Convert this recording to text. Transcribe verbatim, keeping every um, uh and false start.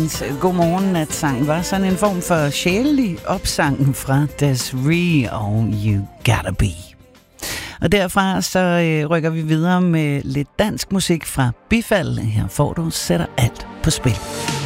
Weekends Godmorgen Natsang var sådan en form for sjælelig opsang fra Des'ree og You Gotta Be. Og derfra så øh, rykker vi videre med lidt dansk musik fra Bifald. Her får du Sætter alt på spil.